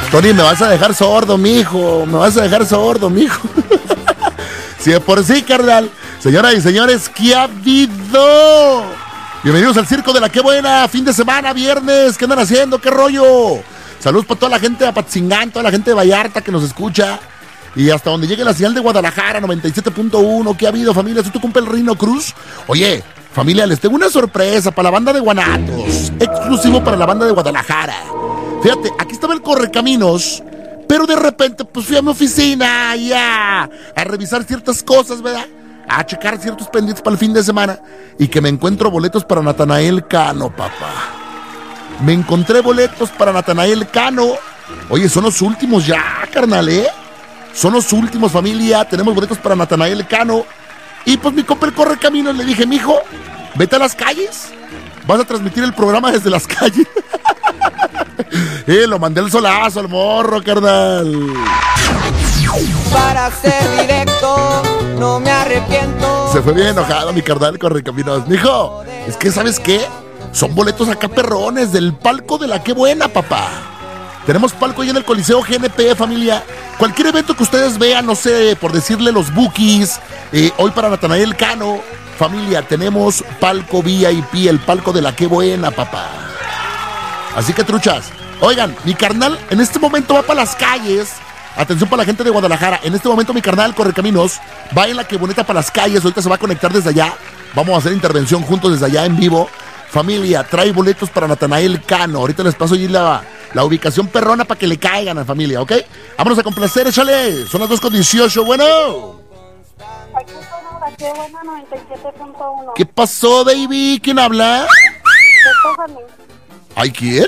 Tony, me vas a dejar sordo, mijo. Me vas a dejar sordo, mijo. Si de por sí, carnal. Señoras y señores, ¿qué ha habido? Bienvenidos al Circo de la Qué Buena. Fin de semana, viernes. ¿Qué andan haciendo? ¿Qué rollo? Saludos para toda la gente de Apatzingán, toda la gente de Vallarta que nos escucha. Y hasta donde llegue la señal de Guadalajara, 97.1. ¿Qué ha habido, familia? ¿Si tú cumples el Rino Cruz? Oye, familia, les tengo una sorpresa para la banda de Guanatos. Exclusivo para la banda de Guadalajara. Fíjate, aquí estaba el Correcaminos, pero de repente pues fui a mi oficina y a revisar ciertas cosas, ¿verdad? A checar ciertos pendientes para el fin de semana. Y que me encuentro boletos para Natanael Cano, papá. Me encontré boletos para Natanael Cano. Oye, son los últimos ya, carnal, ¿eh? Son los últimos, familia. Tenemos boletos para Natanael Cano. Y pues mi compa el Correcaminos le dije, mijo, vete a las calles. Vas a transmitir el programa desde las calles. Lo mandé el solazo al morro, carnal. Para ser directo, no me arrepiento. Se fue bien enojado mi carnal Correcaminos. Mijo, es que ¿sabes qué? Son boletos acá perrones del palco de la Qué Buena, papá. Tenemos palco ahí en el Coliseo GNP, familia. Cualquier evento que ustedes vean, no sé, por decirle los Bookies, hoy para Natanael Cano, familia, tenemos palco VIP, el palco de la Qué Buena, papá. Así que truchas, oigan, mi carnal en este momento va para las calles. Atención para la gente de Guadalajara. En este momento mi carnal Correcaminos va en la Qué Bonita para las calles. Ahorita se va a conectar desde allá. Vamos a hacer intervención juntos desde allá en vivo. Familia, trae boletos para Natanael Cano. Ahorita les paso allí la ubicación perrona para que le caigan a la familia, ¿ok? Vámonos a complacer, échale. Son las 2:18, bueno. Aquí son la Qué Buena 97.1. ¿Qué pasó, baby? ¿Quién habla? Stephanie. ¿Ay, quién?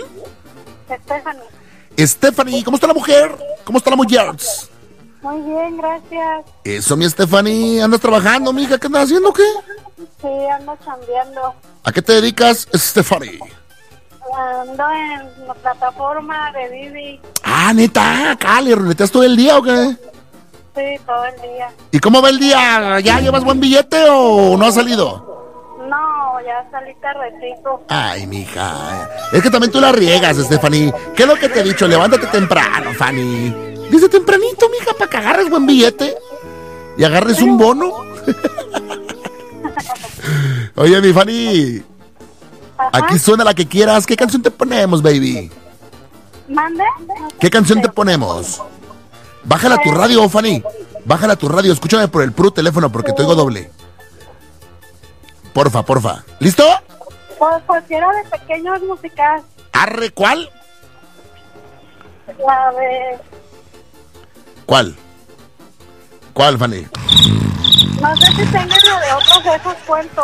Stephanie, ¿cómo está la mujer? ¿Cómo está la mujer? Muy bien, gracias. Eso, mi Stephanie. ¿Andas trabajando, mija? ¿Qué andas haciendo, qué? Sí, ando chambeando. ¿A qué te dedicas, Stephanie? Ando en la plataforma de Didi. Ah, neta, acá le ruleteas todo el día, ¿o qué? Sí, todo el día. ¿Y cómo va el día? ¿Ya llevas buen billete o no has salido? No, ya salí tardecito. Ay, mija. Es que también tú la riegas, Stephanie. ¿Qué es lo que te he dicho? Levántate temprano, Fanny. Dice tempranito, mija, para que agarres buen billete y agarres un bono. Oye, mi Fanny. Ajá. Aquí suena la que quieras. ¿Qué canción te ponemos, baby? ¿Mande? ¿Qué canción te ponemos? Bájala a tu radio, Fanny. Bájala a tu radio. Escúchame por el puro teléfono porque te oigo doble. Porfa, porfa. ¿Listo? Pues cualquiera de pequeños musicales. ¿Arre cuál? La de... ¿Cuál? ¿Cuál, Fanny? No sé si tengan la de otros de esos cuentos.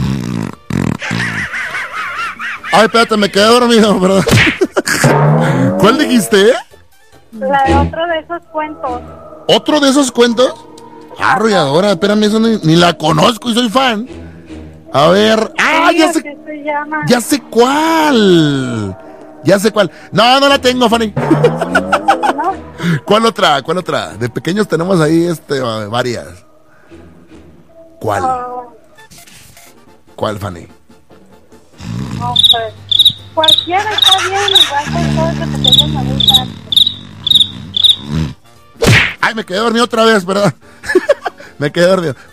Ay, espérate, me quedé dormido, perdón. ¿Cuál dijiste? La de otro de esos cuentos. ¿Otro de esos cuentos? Arrolladora, espérame, eso ni la conozco y soy fan. A ver. ¡Ah, Sí, ya sé! así se llama. ¡Ya sé cuál! Ya sé cuál. No, no la tengo, Fanny. ¿No? ¿Cuál otra? ¿Cuál otra? De pequeños tenemos ahí varias. ¿Cuál? ¿Cuál, Fanny? No sé. Cualquiera está bien, igual con todos de pequeños me gustan. Ay, me quedé dormido otra vez, perdón. Me quedé dormido.